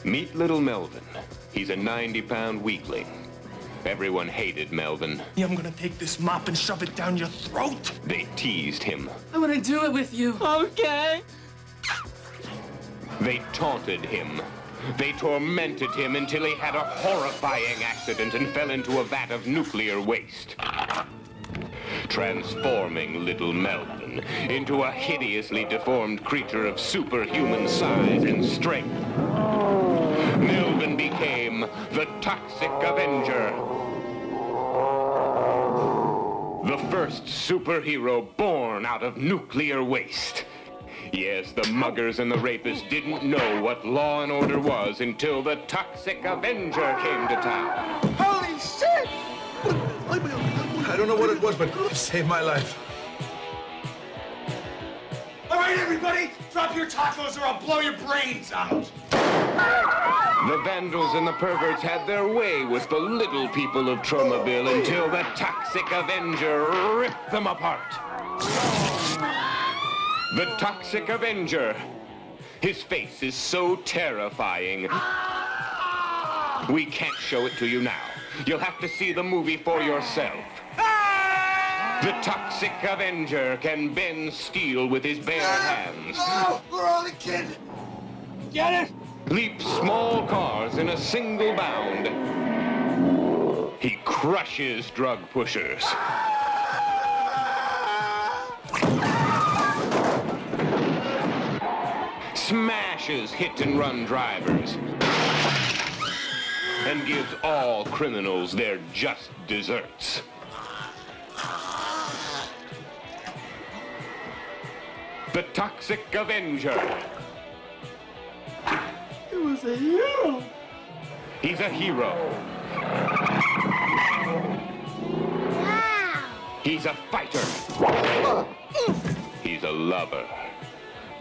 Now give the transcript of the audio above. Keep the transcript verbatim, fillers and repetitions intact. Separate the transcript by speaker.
Speaker 1: Meet little Melvin. He's a ninety pound weakling. Everyone hated Melvin.
Speaker 2: Yeah, I'm gonna take this mop and shove it down your throat.
Speaker 1: They teased him.
Speaker 3: I want to do it with you. Okay.
Speaker 1: They taunted him. They tormented him until he had a horrifying accident and fell into a vat of nuclear waste, transforming little Melvin into a hideously deformed creature of superhuman size and strength. Melvin became the Toxic Avenger, the first superhero born out of nuclear waste. Yes, the muggers and the rapists didn't know what law and order was until the Toxic Avenger came to town.
Speaker 2: Holy shit!
Speaker 4: I don't know what it was, but it saved my life.
Speaker 2: All right, everybody, drop your tacos or I'll blow your brains out.
Speaker 1: The vandals and the perverts had their way with the little people of Tromaville until the Toxic Avenger ripped them apart. The Toxic Avenger. His face is so terrifying. We can't show it to you now. You'll have to see the movie for yourself. The Toxic Avenger can bend steel with his bare hands.
Speaker 2: Oh, we're all a kid. Get it?
Speaker 1: Leap small cars in a single bound. He crushes drug pushers. Smashes hit-and-run drivers. And gives all criminals their just desserts. The Toxic Avenger.
Speaker 2: He was a hero.
Speaker 1: He's a hero.
Speaker 5: Wow.
Speaker 1: He's a fighter. He's a lover.